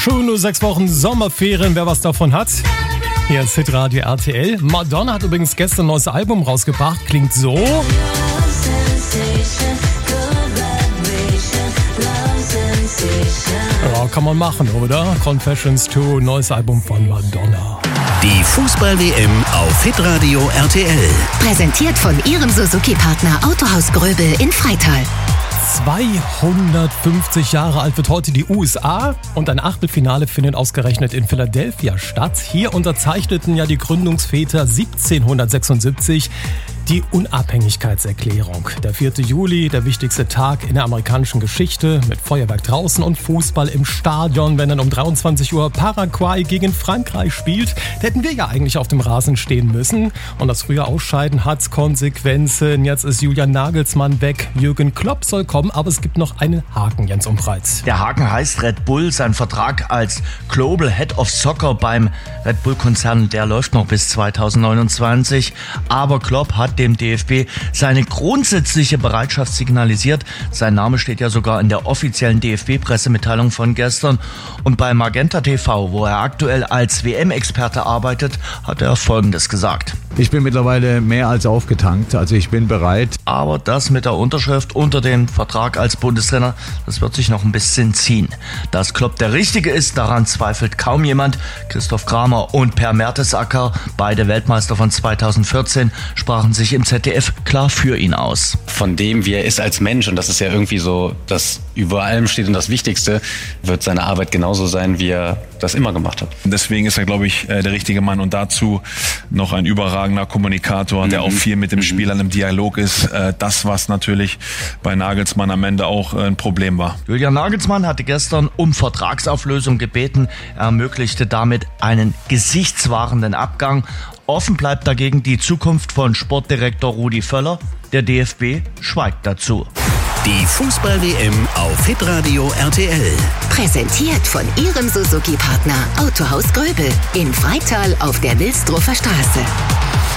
Schon nur 6 Wochen Sommerferien, wer was davon hat. Hier ist Hitradio RTL. Madonna hat übrigens gestern ein neues Album rausgebracht. Klingt so. Ja, kann man machen, oder? Confessions 2, neues Album von Madonna. Die Fußball-WM auf Hitradio RTL. Präsentiert von Ihrem Suzuki-Partner Autohaus Gröbel in Freital. 250 Jahre alt wird heute die USA und ein Achtelfinale findet ausgerechnet in Philadelphia statt. Hier unterzeichneten ja die Gründungsväter 1776 die Unabhängigkeitserklärung. Der 4. Juli, der wichtigste Tag in der amerikanischen Geschichte, mit Feuerwerk draußen und Fußball im Stadion. Wenn dann um 23 Uhr Paraguay gegen Frankreich spielt, hätten wir ja eigentlich auf dem Rasen stehen müssen. Und das frühe Ausscheiden hat Konsequenzen. Jetzt ist Julian Nagelsmann weg, Jürgen Klopp soll kommen, aber es gibt noch einen Haken, Jens Umbreit. Der Haken heißt Red Bull. Sein Vertrag als Global Head of Soccer beim Red Bull-Konzern, der läuft noch bis 2029. Aber Klopp hat dem DFB seine grundsätzliche Bereitschaft signalisiert. Sein Name steht ja sogar in der offiziellen DFB-Pressemitteilung von gestern. Und bei Magenta TV, wo er aktuell als WM-Experte arbeitet, hat er Folgendes gesagt. Ich bin mittlerweile mehr als aufgetankt, also ich bin bereit. Aber das mit der Unterschrift unter den Vertrag als Bundestrainer, das wird sich noch ein bisschen ziehen. Dass Klopp der Richtige ist, daran zweifelt kaum jemand. Christoph Kramer und Per Mertesacker, beide Weltmeister von 2014, sprachen sich im ZDF klar für ihn aus. Von dem, wie er ist als Mensch, und das ist ja irgendwie so, das über allem steht und das Wichtigste, wird seine Arbeit genauso sein, wie er das immer gemacht hat. Deswegen ist er, glaube ich, der richtige Mann und dazu noch ein überragender Kommunikator, der auch viel mit dem Spielern im Dialog ist. Das, was natürlich bei Nagelsmann am Ende auch ein Problem war. Julian Nagelsmann hatte gestern um Vertragsauflösung gebeten. Er ermöglichte damit einen gesichtswahrenden Abgang. Offen bleibt dagegen die Zukunft von Sportdirektor Rudi Völler. Der DFB schweigt dazu. Die Fußball-WM auf Hitradio RTL. Präsentiert von Ihrem Suzuki-Partner Autohaus Gröbel in Freital auf der Wilsdruffer Straße.